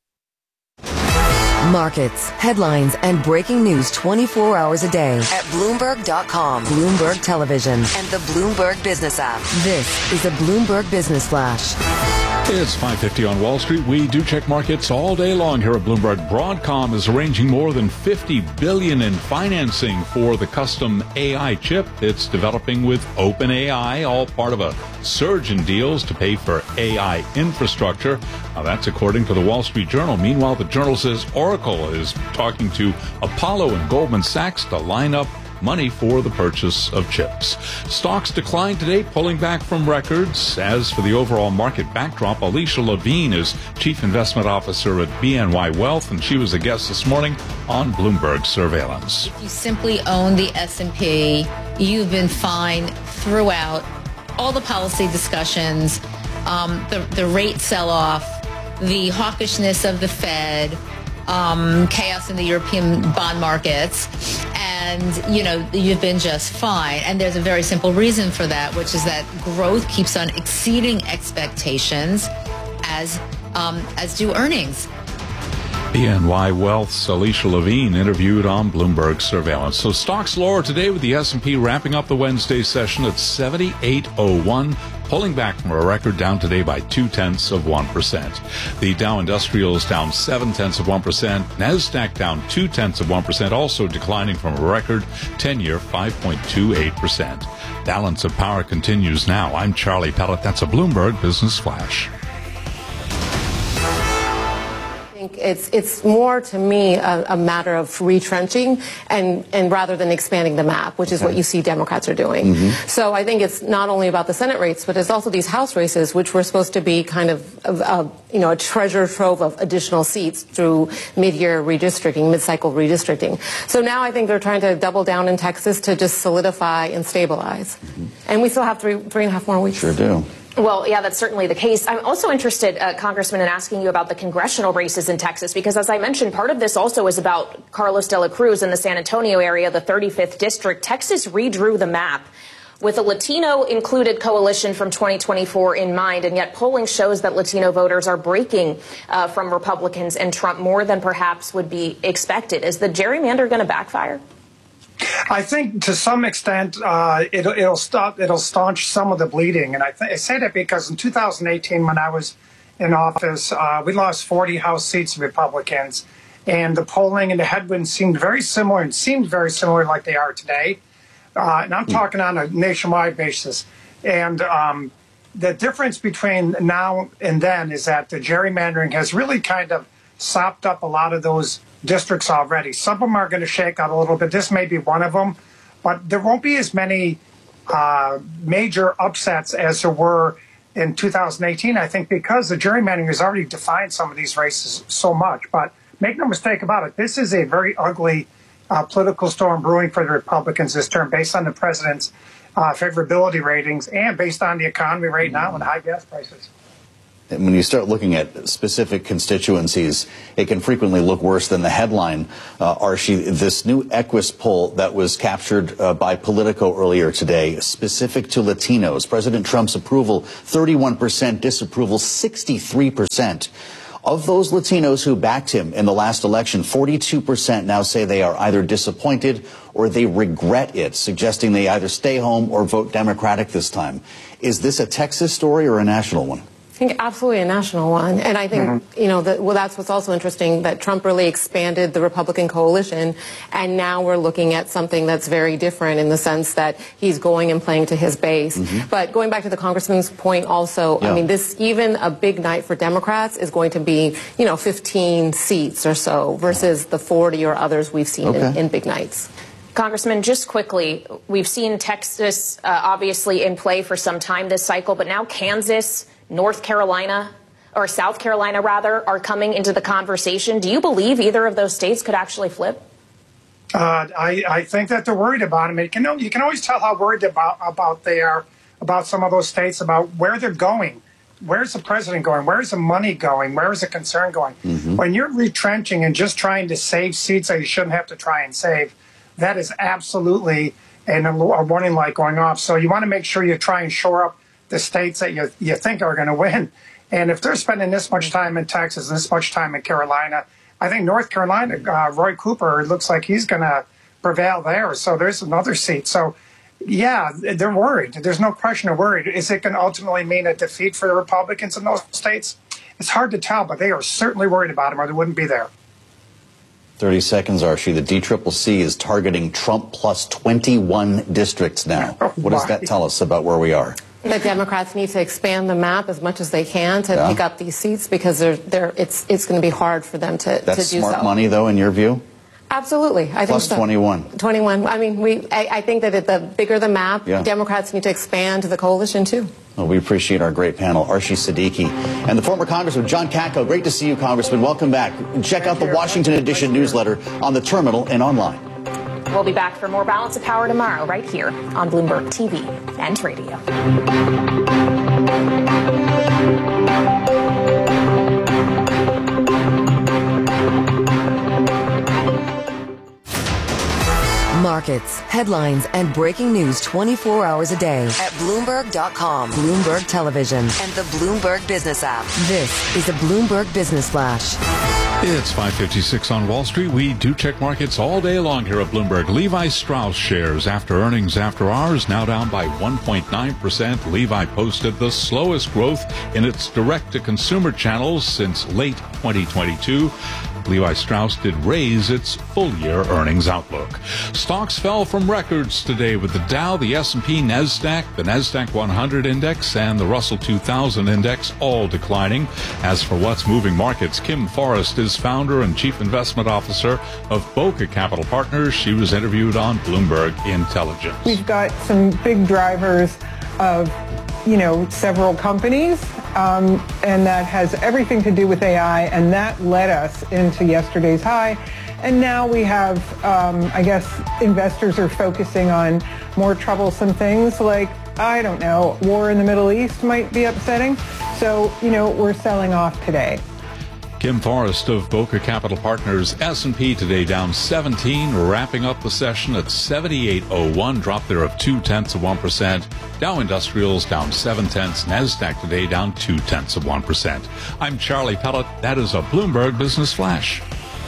Markets, headlines, and breaking news 24 hours a day at Bloomberg.com, Bloomberg Television, and the Bloomberg Business app. This is a Bloomberg Business Flash. It's 5:50 on Wall Street. We do check markets all day long here at Bloomberg. Broadcom is arranging more than $50 billion in financing for the custom AI chip it's developing with OpenAI, all part of a surge in deals to pay for AI infrastructure. Now, that's according to the Wall Street Journal. Meanwhile, the Journal says Oracle is talking to Apollo and Goldman Sachs to line up money for the purchase of chips. Stocks declined today, pulling back from records. As for the overall market backdrop, Alicia Levine is Chief Investment Officer at BNY Wealth, and she was a guest this morning on Bloomberg Surveillance. If you simply own the S&P, you've been fine throughout all the policy discussions, the rate sell-off, the hawkishness of the Fed, chaos in the European bond markets, and, you've been just fine. And there's a very simple reason for that, which is that growth keeps on exceeding expectations as do earnings. BNY Wealth's Alicia Levine interviewed on Bloomberg Surveillance. So stocks lower today with the S&P wrapping up the Wednesday session at 78.01, pulling back from a record, down today by 0.2%. The Dow Industrials down 0.7%. NASDAQ down 0.2%, also declining from a record 10-year 5.28%. Balance of Power continues now. I'm Charlie Pellet. That's a Bloomberg Business Flash. It's more, to me, a matter of retrenching and rather than expanding the map, which is what you see Democrats are doing. So I think it's not only about the Senate rates, but it's also these House races, which were supposed to be kind of a treasure trove of additional seats through mid-year redistricting, mid-cycle redistricting. So now I think they're trying to double down in Texas to just solidify and stabilize. And we still have three and a half more weeks. Sure do. Well, yeah, that's certainly the case. I'm also interested, Congressman, in asking you about the congressional races in Texas, because as I mentioned, part of this also is about Carlos de la Cruz in the San Antonio area, the 35th district. Texas redrew the map with a Latino-included coalition from 2024 in mind, and yet polling shows that Latino voters are breaking from Republicans and Trump more than perhaps would be expected. Is the gerrymander going to backfire? I think to some extent it'll staunch some of the bleeding, and I say that because in 2018, when I was in office, we lost 40 House seats to Republicans, and the polling and the headwinds seemed very similar like they are today. And I'm talking on a nationwide basis. And the difference between now and then is that the gerrymandering has really kind of sopped up a lot of those districts already. Some of them are going to shake out a little bit. This may be one of them, but there won't be as many major upsets as there were in 2018, I think, because the gerrymandering has already defined some of these races so much. But make no mistake about it, this is a very ugly political storm brewing for the Republicans this term based on the president's favorability ratings and based on the economy right now and high gas prices. And when you start looking at specific constituencies, it can frequently look worse than the headline. Archie, this new Equus poll that was captured by Politico earlier today, specific to Latinos, President Trump's approval, 31%, disapproval, 63%. Of those Latinos who backed him in the last election, 42% now say they are either disappointed or they regret it, suggesting they either stay home or vote Democratic this time. Is this a Texas story or a national one? I think absolutely a national one. And I think, that's what's also interesting, that Trump really expanded the Republican coalition. And now we're looking at something that's very different in the sense that he's going and playing to his base. But going back to the congressman's point also, I mean, even a big night for Democrats is going to be, 15 seats or so versus the 40 or others we've seen in big nights. Congressman, just quickly, we've seen Texas obviously in play for some time this cycle, but now Kansas, North Carolina, or South Carolina rather, are coming into the conversation. Do you believe either of those states could actually flip? I think that they're worried about him. You can always tell how worried about they are about some of those states, about where they're going. Where's the president going? Where's the money going? Where is the concern going? When you're retrenching and just trying to save seats that you shouldn't have to try and save, that is absolutely a warning light going off. So you want to make sure you try and shore up the states that you think are going to win. And if they're spending this much time in Texas, this much time in Carolina, I think North Carolina, Roy Cooper, looks like he's going to prevail there. So there's another seat. So, yeah, they're worried. There's no question they're worried. Is it going to ultimately mean a defeat for the Republicans in those states? It's hard to tell, but they are certainly worried about him or they wouldn't be there. 30 seconds, Archie. The DCCC is targeting Trump plus 21 districts now. What does that tell us about where we are? The Democrats need to expand the map as much as they can to pick up these seats because it's going to be hard for them to do so. That's smart money, though, in your view? Absolutely. I think so. Plus 21. 21. I mean, I think that the bigger the map, Democrats need to expand the coalition, too. Well, we appreciate our great panel, Archie Siddiqui and the former Congressman John Katko. Great to see you, Congressman. Welcome back. Check out the Washington Edition newsletter on the terminal and online. We'll be back for more Balance of Power tomorrow right here on Bloomberg TV and radio. Markets, headlines, and breaking news 24 hours a day at Bloomberg.com, Bloomberg Television, and the Bloomberg Business app. This is a Bloomberg Business Flash. It's 5:56 on Wall Street. We do check markets all day long here at Bloomberg. Levi Strauss shares after earnings after hours now down by 1.9%. Levi posted the slowest growth in its direct-to-consumer channels since late 2022. Levi Strauss did raise its full-year earnings outlook. Stocks fell from records today with the Dow, the S&P, NASDAQ, the NASDAQ 100 index, and the Russell 2000 index all declining. As for what's moving markets, Kim Forrest is founder and chief investment officer of Boca Capital Partners. She was interviewed on Bloomberg Intelligence. We've got some big drivers of several companies, and that has everything to do with AI, and that led us into yesterday's high. And now we have, investors are focusing on more troublesome things like, war in the Middle East might be upsetting. So, we're selling off today. Kim Forrest of Boca Capital Partners. S&P today down 17, wrapping up the session at 78.01, drop there of 0.2%. Dow Industrials down 0.7. NASDAQ today down 0.2%. I'm Charlie Pellet. That is a Bloomberg Business Flash.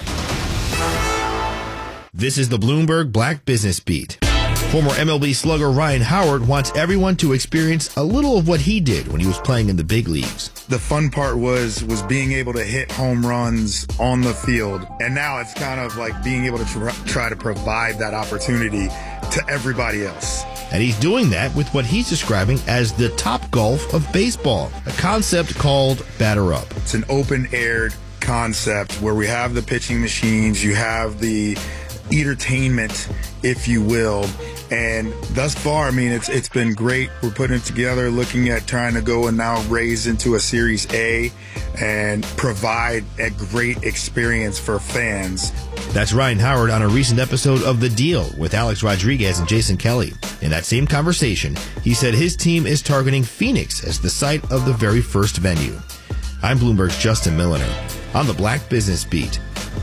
This is the Bloomberg Black Business Beat. Former MLB slugger Ryan Howard wants everyone to experience a little of what he did when he was playing in the big leagues. The fun part was being able to hit home runs on the field. And now it's kind of like being able to try to provide that opportunity to everybody else. And he's doing that with what he's describing as the Top Golf of baseball, a concept called Batter Up. It's an open-aired concept where we have the pitching machines, you have the entertainment, if you will. And thus far, it's been great. We're putting it together, looking at trying to go and now raise into a Series A. and provide a great experience for fans. That's Ryan Howard on a recent episode of The Deal with Alex Rodriguez and Jason Kelly. In that same conversation, he said his team is targeting Phoenix as the site of the very first venue. I'm Bloomberg's Justin Milliner on the Black Business Beat.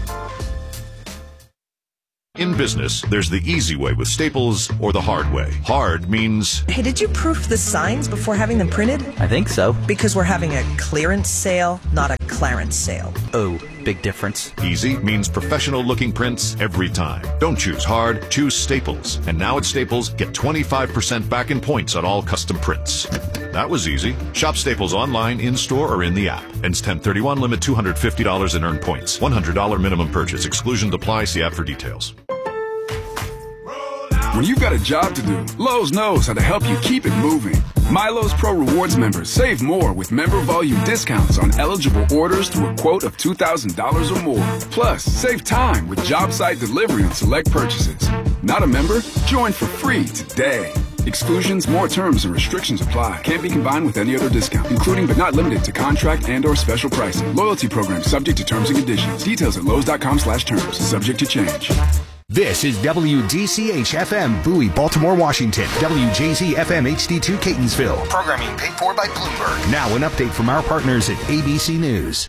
In business, there's the easy way with Staples or the hard way. Hard means... Hey, did you proof the signs before having them printed? I think so. Because we're having a clearance sale, not a Clarence sale. Oh, big difference. Easy means professional-looking prints every time. Don't choose hard, choose Staples. And now at Staples, get 25% back in points on all custom prints. That was easy. Shop Staples online, in-store, or in the app. Ends 10/31, limit $250 in earned points. $100 minimum purchase. Exclusions apply. See app for details. When you've got a job to do, Lowe's knows how to help you keep it moving. MyLowe's Pro Rewards members save more with member volume discounts on eligible orders through a quote of $2,000 or more. Plus, save time with job site delivery on select purchases. Not a member? Join for free today. Exclusions, more terms and restrictions apply. Can't be combined with any other discount, including but not limited to contract and or special pricing. Loyalty program subject to terms and conditions. Details at Lowe's.com/terms. Subject to change. This is WDCH-FM, Bowie, Baltimore, Washington. WJZ-FM HD2, Catonsville. Programming paid for by Bloomberg. Now an update from our partners at ABC News.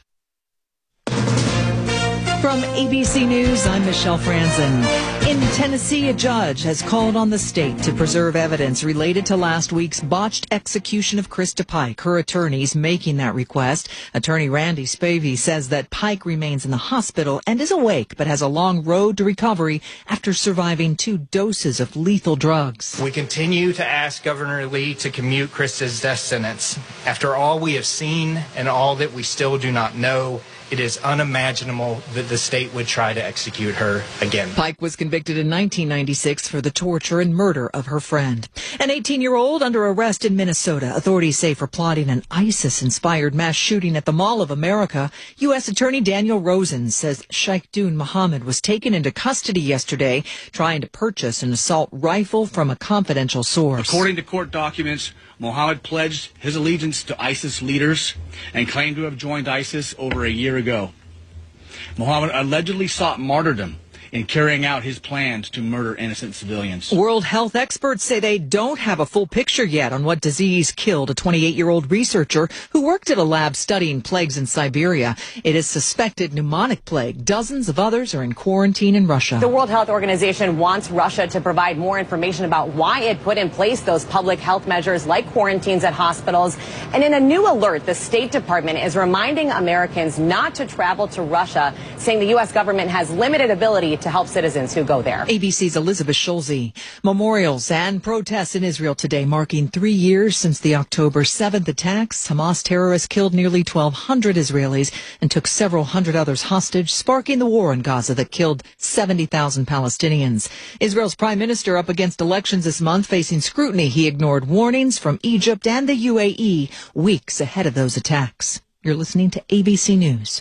From ABC News, I'm Michelle Franzen. In Tennessee, a judge has called on the state to preserve evidence related to last week's botched execution of Krista Pike. Her attorneys making that request. Attorney Randy Spavey says that Pike remains in the hospital and is awake, but has a long road to recovery after surviving 2 doses of lethal drugs. We continue to ask Governor Lee to commute Krista's death sentence. After all we have seen and all that we still do not know, it is unimaginable that the state would try to execute her again. Pike was convicted in 1996 for the torture and murder of her friend. An 18-year-old under arrest in Minnesota. Authorities say for plotting an ISIS-inspired mass shooting at the Mall of America. U.S. Attorney Daniel Rosen says Sheikh Dun Mohammed was taken into custody yesterday trying to purchase an assault rifle from a confidential source. According to court documents, Mohammed pledged his allegiance to ISIS leaders and claimed to have joined ISIS over a year ago. Mohammed allegedly sought martyrdom in carrying out his plans to murder innocent civilians. World health experts say they don't have a full picture yet on what disease killed a 28-year-old researcher who worked at a lab studying plagues in Siberia. It is suspected pneumonic plague. Dozens of others are in quarantine in Russia. The World Health Organization wants Russia to provide more information about why it put in place those public health measures like quarantines at hospitals. And in a new alert, the State Department is reminding Americans not to travel to Russia, saying the U.S. government has limited ability to help citizens who go there. ABC's Elizabeth Schulze. Memorials and protests in Israel today marking 3 years since the October 7th attacks. Hamas terrorists killed nearly 1,200 Israelis and took several hundred others hostage, sparking the war in Gaza that killed 70,000 Palestinians. Israel's prime minister up against elections this month, facing scrutiny. He ignored warnings from Egypt and the UAE weeks ahead of those attacks. You're listening to ABC News.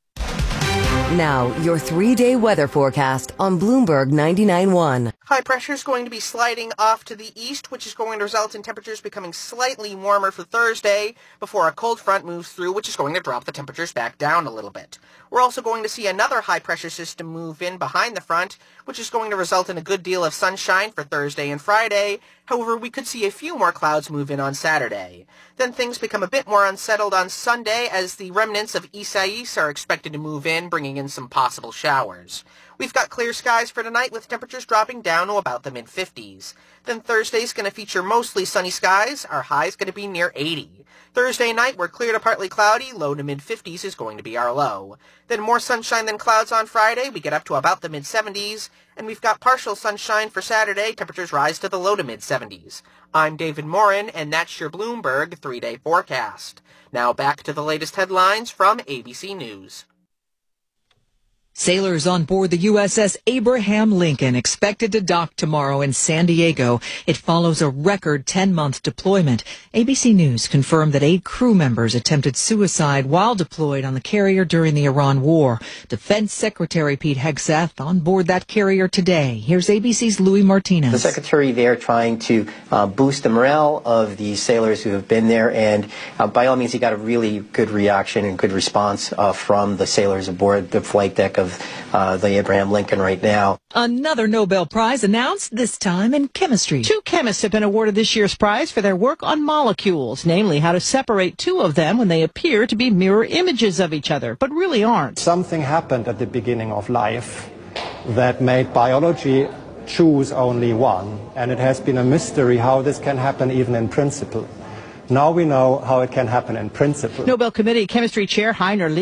Now, your 3-day weather forecast on Bloomberg 99.1. High pressure is going to be sliding off to the east, which is going to result in temperatures becoming slightly warmer for Thursday before a cold front moves through, which is going to drop the temperatures back down a little bit. We're also going to see another high pressure system move in behind the front, which is going to result in a good deal of sunshine for Thursday and Friday. However, we could see a few more clouds move in on Saturday. Then things become a bit more unsettled on Sunday as the remnants of Isaias are expected to move in, bringing in some possible showers. We've got clear skies for tonight with temperatures dropping down to about the mid-50s. Then Thursday's going to feature mostly sunny skies. Our high's going to be near 80. Thursday night, we're clear to partly cloudy. Low to mid-50s is going to be our low. Then more sunshine than clouds on Friday. We get up to about the mid-70s. And we've got partial sunshine for Saturday. Temperatures rise to the low to mid-70s. I'm David Morin, and that's your Bloomberg 3-day forecast. Now back to the latest headlines from ABC News. Sailors on board the USS Abraham Lincoln expected to dock tomorrow in San Diego. It follows a record 10-month deployment. ABC News confirmed that 8 crew members attempted suicide while deployed on the carrier during the Iran war. Defense Secretary Pete Hegseth on board that carrier today. Here's ABC's Louis Martinez. The Secretary there trying to boost the morale of the sailors who have been there, and by all means he got a really good reaction and good response from the sailors aboard the flight deck of the Abraham Lincoln right now. Another Nobel Prize announced, this time in chemistry. 2 chemists have been awarded this year's prize for their work on molecules, namely how to separate 2 of them when they appear to be mirror images of each other, but really aren't. Something happened at the beginning of life that made biology choose only one, and it has been a mystery how this can happen even in principle. Now we know how it can happen in principle. Nobel Committee Chemistry Chair Heiner